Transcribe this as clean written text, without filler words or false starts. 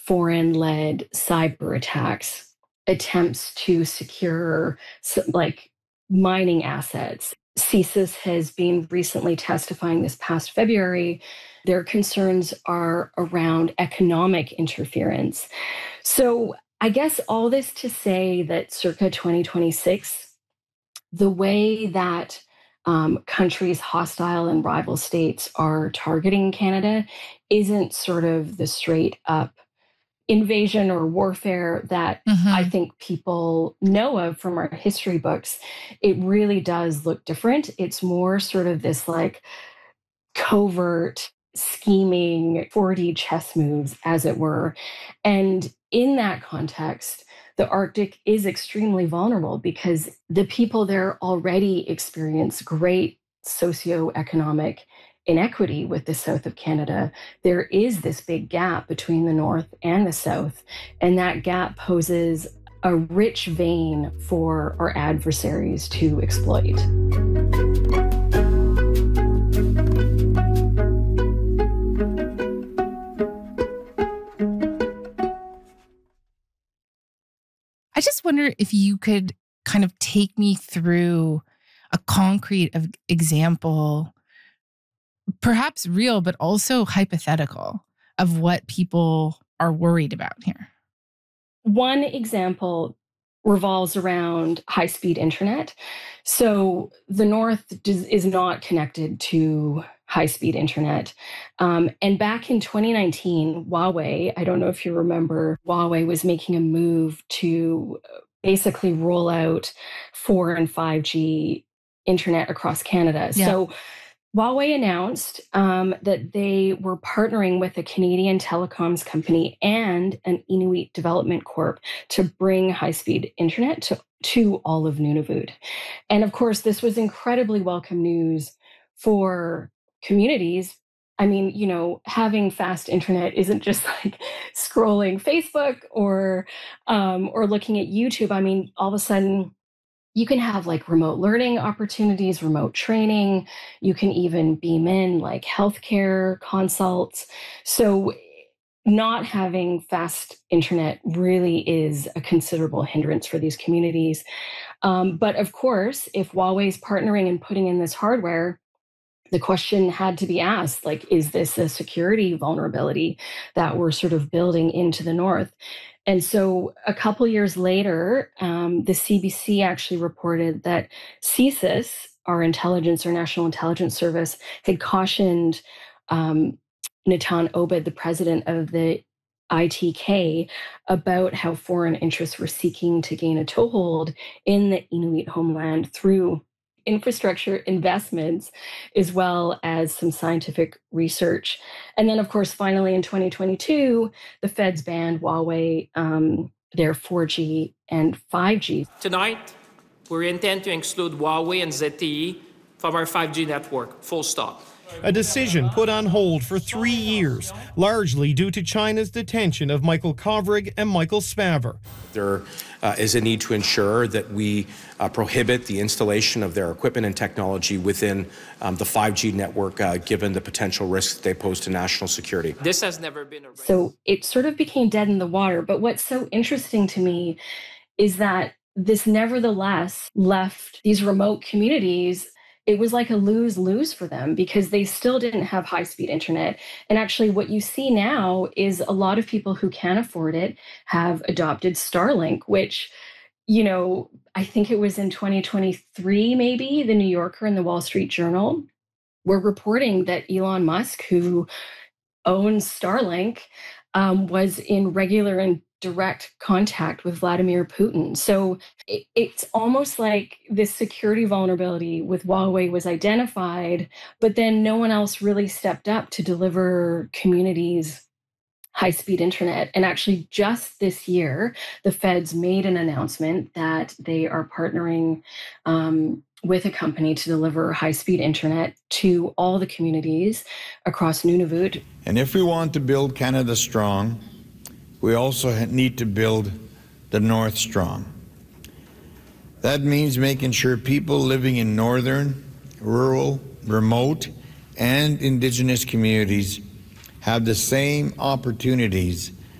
foreign-led cyber attacks, attempts to secure like mining assets. CSIS has been recently testifying this past February. Their concerns are around economic interference. So I guess all this to say that circa 2026, the way that countries hostile and rival states are targeting Canada isn't sort of the straight up invasion or warfare that I think people know of from our history books. It really does look different. It's more sort of this like covert scheming 4D chess moves, as it were. And in that context, the Arctic is extremely vulnerable because the people there already experience great socioeconomic inequity with the south of Canada. There is this big gap between the north and the south, and that gap poses a rich vein for our adversaries to exploit. I just wonder if you could kind of take me through a concrete example, perhaps real, but also hypothetical, of what people are worried about here. One example revolves around high-speed internet. So the North is not connected to high-speed internet. And back in 2019, Huawei, I don't know if you remember, Huawei was making a move to basically roll out 4 and 5G internet across Canada. Yeah. So Huawei announced that they were partnering with a Canadian telecoms company and an Inuit Development Corp to bring high-speed internet to all of Nunavut. And of course, this was incredibly welcome news for communities. I mean, you know, having fast internet isn't just like scrolling Facebook or looking at YouTube. I mean, all of a sudden, you can have like remote learning opportunities, remote training. You can even beam in like healthcare consults. So not having fast internet really is a considerable hindrance for these communities. But of course, if Huawei's partnering and putting in this hardware, the question had to be asked, like, is this a security vulnerability that we're sort of building into the North? And so a couple years later, the CBC actually reported that CSIS, our National Intelligence Service, had cautioned Natan Obed, the president of the ITK, about how foreign interests were seeking to gain a toehold in the Inuit homeland through infrastructure investments, as well as some scientific research. And then, of course, finally in 2022, the feds banned Huawei, their 4G and 5G. Tonight, we intend to exclude Huawei and ZTE from our 5G network, full stop. A decision put on hold for 3 years, largely due to China's detention of Michael Kovrig and Michael Spavor. There is a need to ensure that we prohibit the installation of their equipment and technology within the 5G network, given the potential risks they pose to national security. This has never been a... So it sort of became dead in the water. But what's so interesting to me is that this nevertheless left these remote communities. It was like a lose-lose for them because they still didn't have high-speed internet. And actually what you see now is a lot of people who can afford it have adopted Starlink, which, you know, I think it was in 2023, maybe, the New Yorker and the Wall Street Journal were reporting that Elon Musk, who owns Starlink, was in regular and direct contact with Vladimir Putin. So it's almost like this security vulnerability with Huawei was identified, but then no one else really stepped up to deliver communities high-speed internet. And actually just this year, the feds made an announcement that they are partnering with a company to deliver high-speed internet to all the communities across Nunavut. And if we want to build Canada strong, we also need to build the North strong. That means making sure people living in northern, rural, remote, and Indigenous communities have the same opportunities